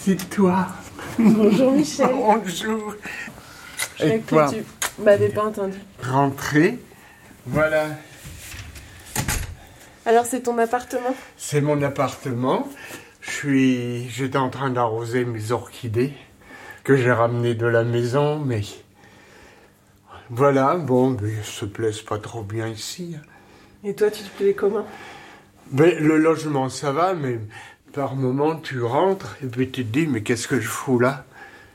C'est toi. Bonjour Michel. Bonjour. Je Et crois toi? que tu m'avais pas entendu. Rentrée. Voilà. Alors c'est ton appartement? C'est mon appartement. J'étais en train d'arroser mes orchidées que j'ai ramenées de la maison, mais voilà, bon, mais ils se plaisent pas trop bien ici. Et toi, tu te plais comment? Mais le logement, ça va, mais par moment, tu rentres et puis tu te dis, mais qu'est-ce que je fous là?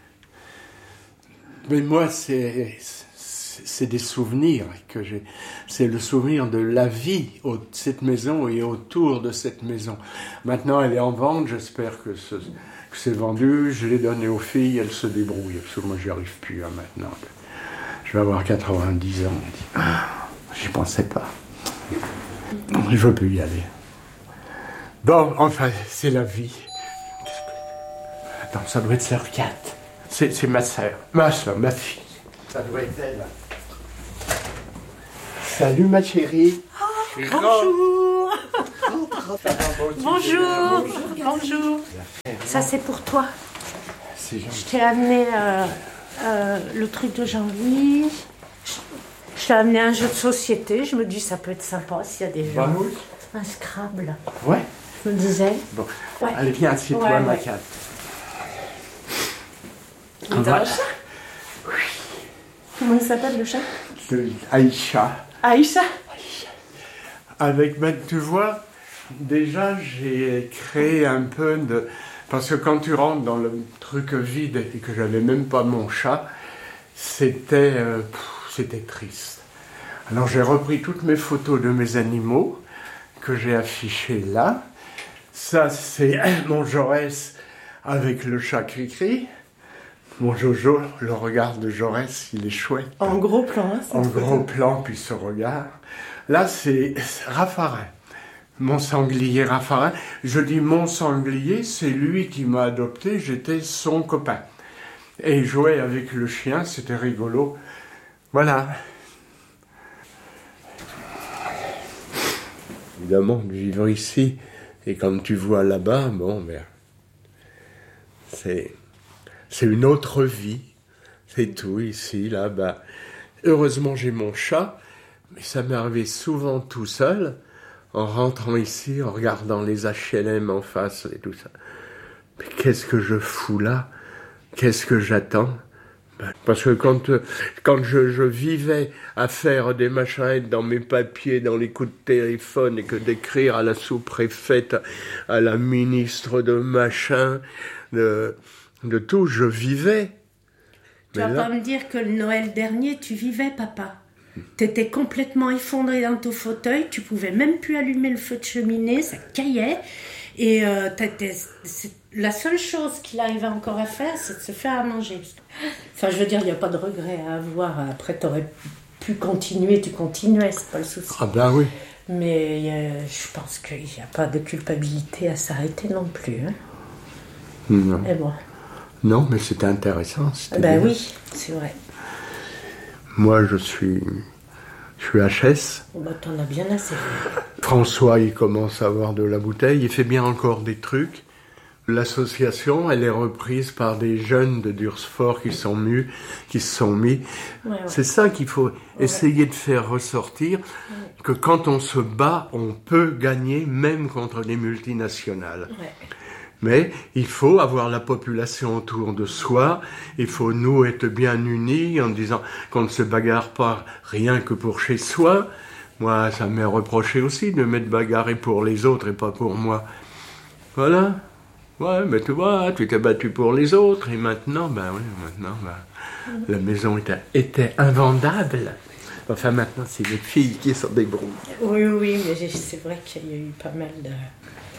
Mais moi, c'est des souvenirs que j'ai. C'est le souvenir de la vie de cette maison et autour de cette maison. Maintenant, elle est en vente. J'espère que c'est vendu. Je l'ai donné aux filles. Elles se débrouillent. Parce que moi, j'y arrive plus maintenant. Je vais avoir 90 ans. J'y pensais pas. Je veux plus y aller. Bon, enfin, c'est la vie. Attends, ça doit être sœur Kat. C'est ma sœur. Ma fille. Ça doit être elle. Salut ma chérie. Oh, bonjour. Bonjour. Bonjour. Ça c'est pour toi. C'est gentil. Je t'ai amené le truc de Jean-Louis. Je t'ai amené un jeu de société. Je me dis ça peut être sympa s'il y a des gens. Vamos. Un Scrabble. Ouais. Je me disais. Bon. Ouais. Allez, viens, assieds-toi, Ouais, ma ouais. Kat. Mais t'as un chat? Comment il s'appelle le chat? Aïcha. Aïcha. Avec, tu vois, déjà j'ai créé un peu de... Parce que quand tu rentres dans le truc vide et que j'avais même pas mon chat, c'était triste. Alors j'ai repris toutes mes photos de mes animaux que j'ai affichées là. Ça c'est mon Jaurès avec le chat Cricri. Mon Jojo, le regard de Jaurès, il est chouette. En gros plan, hein, En gros plan, puis ce regard. Là, c'est Raffarin, mon sanglier Raffarin. Je dis mon sanglier, c'est lui qui m'a adopté, j'étais son copain. Et il jouait avec le chien, c'était rigolo. Voilà. Évidemment, de vivre ici, et comme tu vois là-bas, bon, ben, c'est une autre vie. C'est tout ici, là, bah. Heureusement, j'ai mon chat, mais ça m'est arrivé souvent tout seul, en rentrant ici, en regardant les HLM en face et tout ça. Mais qu'est-ce que je fous là? Qu'est-ce que j'attends? Parce que quand je vivais à faire des machins dans mes papiers, dans les coups de téléphone, et que d'écrire à la sous-préfète, à la ministre de machin, de tout, je vivais. Tu vas pas me dire que le Noël dernier, tu vivais, papa. T'étais complètement effondré dans ton fauteuil, tu pouvais même plus allumer le feu de cheminée, ça caillait. Et la seule chose qu'il arrivait encore à faire, c'est de se faire à manger. Enfin, je veux dire, il n'y a pas de regret à avoir. Après, t'aurais pu continuer, tu continuais, c'est pas le souci. Ah ben oui. Mais je pense qu'il n'y a pas de culpabilité à s'arrêter non plus. Hein. Non. Et bon. Non, mais c'était intéressant. C'était Ben bien. oui, c'est vrai. Moi, je suis HS. Oh, bah, t'en as bien assez. François, il commence à avoir de la bouteille. Il fait bien encore des trucs. L'association, elle est reprise par des jeunes de Dursfort qui se sont mis. Ouais. C'est ça qu'il faut essayer de faire ressortir, que quand on se bat, on peut gagner même contre des multinationales. Ouais. Mais il faut avoir la population autour de soi, il faut nous être bien unis en disant qu'on ne se bagarre pas rien que pour chez soi. Moi, ça m'est reproché aussi de m'être bagarré pour les autres et pas pour moi. Voilà. Ouais, mais tu vois, tu t'es battu pour les autres et maintenant, la maison était invendable. Enfin, maintenant, c'est les filles qui s'en débrouillent. Oui, mais c'est vrai qu'il y a eu pas mal de...